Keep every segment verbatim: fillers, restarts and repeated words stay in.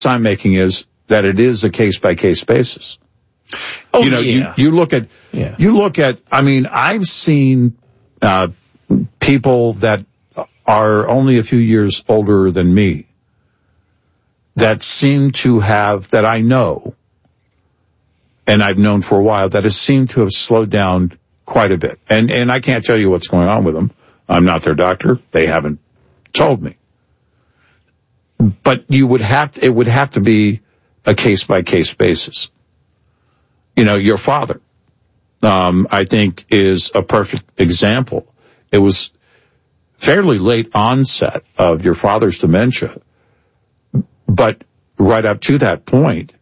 I'm making is that it is a case-by-case basis. Oh, you know, yeah. you, you look at, yeah. you look at, I mean, I've seen, uh, people that are only a few years older than me that seem to have, that I know, and I've known for a while, that has seemed to have slowed down quite a bit. And, and I can't tell you what's going on with them. I'm not their doctor. They haven't told me. But you would have to, it would have to be a case-by-case basis. You know, your father, um, I think, is a perfect example. It was fairly late onset of your father's dementia, but right up to that point,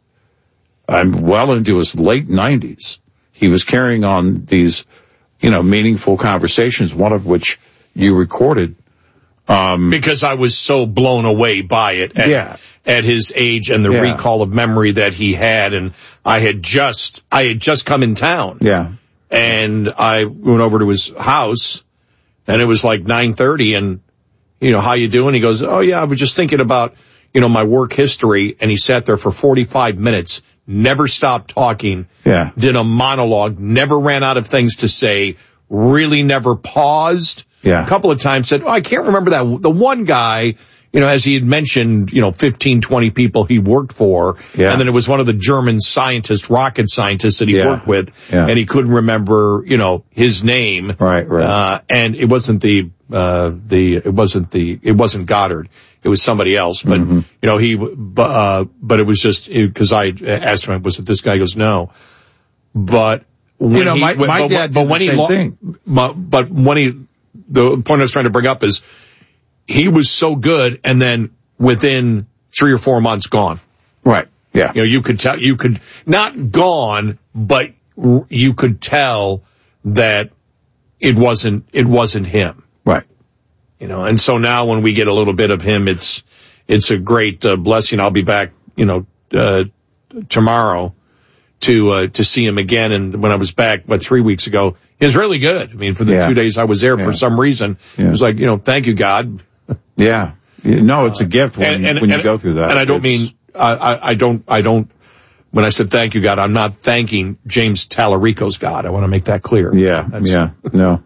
I'm well into his late nineties, he was carrying on these, you know, meaningful conversations, one of which you recorded. Um, because I was so blown away by it at, yeah. at his age and the yeah. recall of memory that he had. And I had just, I had just come in town. Yeah. And I went over to his house and it was like nine thirty and, you know, how you doing? He goes, oh yeah, I was just thinking about, you know, my work history. And he sat there for forty-five minutes, never stopped talking. Yeah. Did a monologue, never ran out of things to say, really never paused. Yeah. A couple of times said, oh, I can't remember that. The one guy, you know, as he had mentioned, you know, fifteen, twenty people he worked for. Yeah. And then it was one of the German scientists, rocket scientists that he yeah. worked with. Yeah. And he couldn't remember, you know, his name. Right, right. Uh, and it wasn't the, uh, the, it wasn't the, it wasn't Goddard. It was somebody else. But, mm-hmm. you know, he, but, uh, but it was just, because I asked him, was it this guy? He goes, no. But, when you know, he, my, my but, dad but did when the he same lo- thing. But, but when he, the point I was trying to bring up is he was so good and then within three or four months gone. Right. Yeah. You know, you could tell, you could, not gone, but you could tell that it wasn't, it wasn't him. Right. You know, and so now when we get a little bit of him, it's, it's a great uh, blessing. I'll be back, you know, uh, tomorrow to, uh, to see him again. And when I was back, what, three weeks ago, it was really good. I mean, for the yeah. two days I was there, yeah. for some reason, yeah. it was like, you know, thank you, God. Yeah. No, it's a gift when, and, and, when you and, go through that. And I don't it's... mean, I, I, I don't, I don't, when I said thank you, God, I'm not thanking James Tallarico's God. I want to make that clear. Yeah. That's... Yeah. No.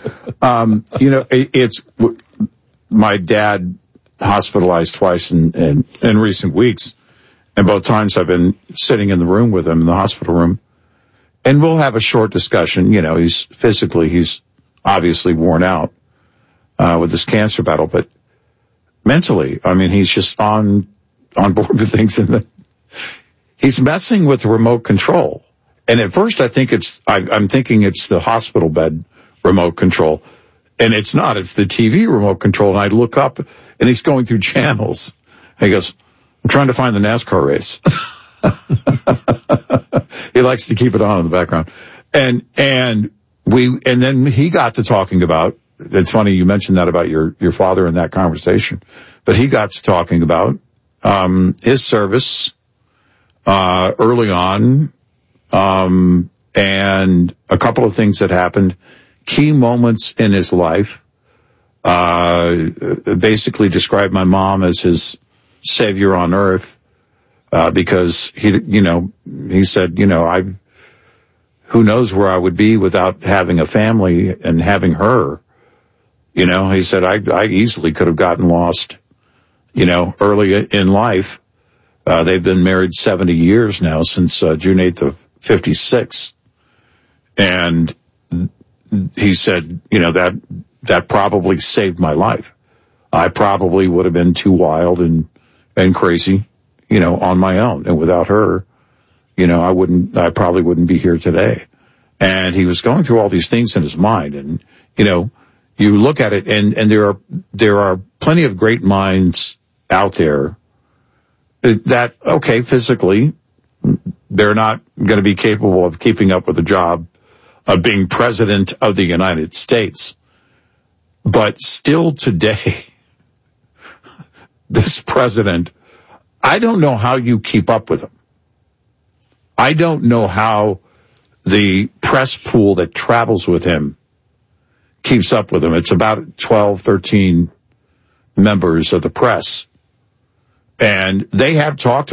um, you know, it, it's, my dad hospitalized twice in, in, in recent weeks. And both times I've been sitting in the room with him in the hospital room. And we'll have a short discussion. You know, he's physically, he's obviously worn out, uh, with this cancer battle, but mentally, I mean, he's just on, on board with things and the, he's messing with the remote control. And at first I think it's, I, I'm thinking it's the hospital bed remote control. And it's not, it's the T V remote control. And I look up and he's going through channels. And he goes, I'm trying to find the NASCAR race. He likes to keep it on in the background. And, and we, and then he got to talking about, it's funny you mentioned that about your, your father in that conversation, but he got to talking about, um, his service, uh, early on, um, and a couple of things that happened, key moments in his life, uh, basically described my mom as his savior on earth. Uh, because he, you know, he said, you know, I, who knows where I would be without having a family and having her, you know, he said, I, I easily could have gotten lost, you know, early in life. Uh, they've been married seventy years now since, uh, June eighth of fifty-six. And he said, you know, that, that probably saved my life. I probably would have been too wild and, and crazy, you know, on my own. And without her, you know, I wouldn't, I probably wouldn't be here today. And he was going through all these things in his mind. And, you know, you look at it and, and there are, there are plenty of great minds out there that, okay, physically, they're not going to be capable of keeping up with the job of being president of the United States. But still today, this president, I don't know how you keep up with him. I don't know how the press pool that travels with him keeps up with him. It's about twelve, thirteen members of the press. and they have talked